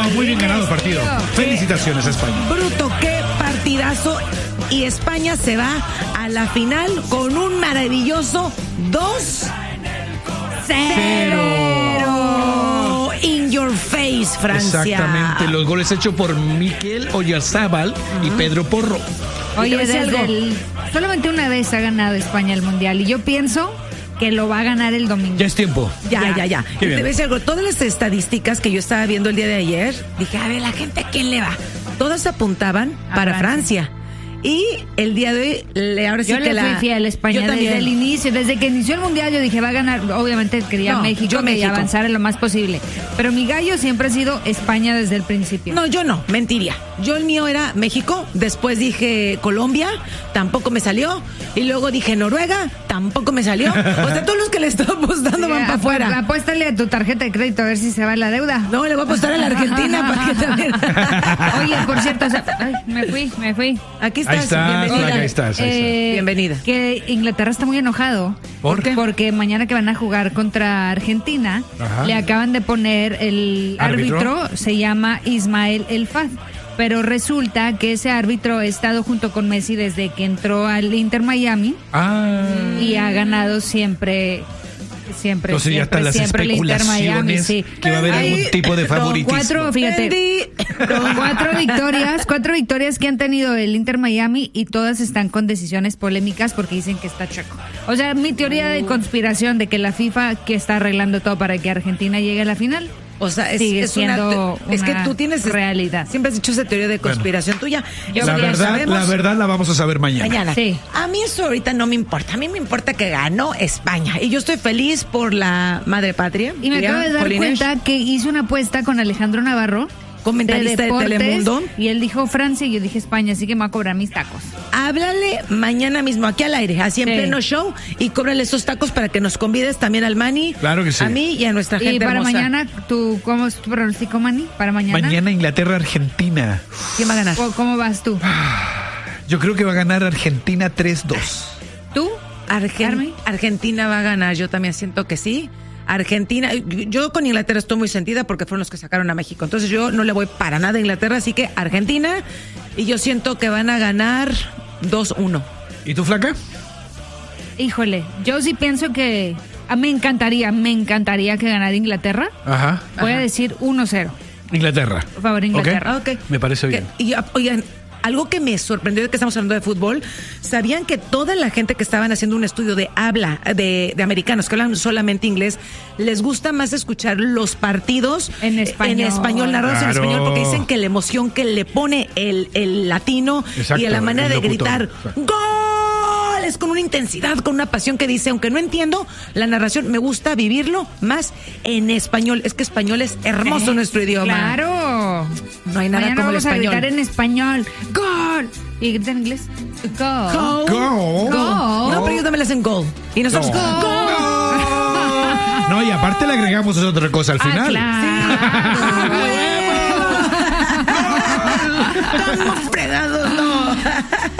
No, muy bien ganado el partido. Felicitaciones a España. Bruto, qué partidazo. Y España se va a la final con un maravilloso 2-0. In your face, Francia. Exactamente, los goles hechos por Mikel Oyarzábal y Pedro Porro. Oye, solamente una vez ha ganado España el Mundial y yo pienso que lo va a ganar el domingo. Ya es tiempo. Ya. Qué Y te bien. voy a decir algo, todas las estadísticas que yo estaba viendo el día de ayer, dije, a ver, la gente, ¿a quién le va? Todas apuntaban para Francia. Y el día de hoy, ahora sí yo que le fui fiel a España desde el inicio, desde que inició el Mundial yo dije va a ganar, obviamente quería México y avanzar en lo más posible, pero mi gallo siempre ha sido España desde el principio. No, yo no, mentiría. Yo el mío era México, después dije Colombia, tampoco me salió, y luego dije Noruega, tampoco me salió. O sea, todos los que le estoy apostando van para afuera. Apóstale a tu tarjeta de crédito a ver si se va la deuda. No, le voy a apostar a la Argentina para que también. Oye, por cierto, me fui. Aquí Ahí estás, bienvenida. ahí estás. Bienvenida. Que Inglaterra está muy enojado. ¿Por qué? Porque mañana que van a jugar contra Argentina, le acaban de poner el árbitro, se llama Ismael El Fad. Pero resulta que ese árbitro ha estado junto con Messi desde que entró al Inter Miami y ha ganado siempre. Entonces ya están las especulaciones Miami, sí. que va a haber algún tipo de favoritismo. Cuatro victorias que han tenido el Inter Miami y todas están con decisiones polémicas porque dicen que está chueco. O sea, mi teoría de conspiración de que la FIFA que está arreglando todo para que Argentina llegue a la final. O sea, sigue siendo es que tú tienes realidad. Siempre has dicho esa teoría de conspiración tuya. La verdad la vamos a saber mañana. Sí. A mí eso ahorita no me importa. A mí me importa que ganó España. Y yo estoy feliz por la madre patria. Y me acabo de dar cuenta que hice una apuesta con Alejandro Navarro, comentarista de Telemundo, y él dijo Francia y yo dije España, así que me va a cobrar mis tacos. Háblale mañana mismo aquí al aire, así en pleno show, y cóbrale esos tacos para que nos convides también al Manny. Claro que sí. A mí y a nuestra gente. Y para hermosa. mañana, ¿cómo es tu pronóstico, Manny? Para mañana. Mañana Inglaterra-Argentina. ¿Quién va a ganar? ¿Cómo vas tú? Yo creo que va a ganar Argentina 3-2. ¿Tú? Argentina va a ganar, yo también siento que sí. Argentina, yo con Inglaterra estoy muy sentida porque fueron los que sacaron a México, entonces yo no le voy para nada a Inglaterra, así que Argentina, y yo siento que van a ganar 2-1. ¿Y tú, flaca? Híjole, yo sí pienso que me encantaría que ganara Inglaterra. Ajá. Voy a decir 1-0. Inglaterra. Por favor, Inglaterra. Okay. Me parece bien. Y oigan, algo que me sorprendió de que estamos hablando de fútbol, ¿sabían que toda la gente que estaban haciendo un estudio de habla de americanos que hablan solamente inglés, les gusta más escuchar los partidos en español narrados en español, porque dicen que la emoción que le pone el latino y a la manera de gritar ¡gol! Es con una intensidad, con una pasión que dice, aunque no entiendo la narración, me gusta vivirlo más en español. Es que español es hermoso nuestro idioma. Claro. No hay nada como el español. Vamos a gritar en español. ¡Gol! ¿Y grita en inglés? Go. Go. No, pero ellos también le hacen gol. Y nosotros go. No, y aparte le agregamos otra cosa al final. Claro. Estamos fregados, no.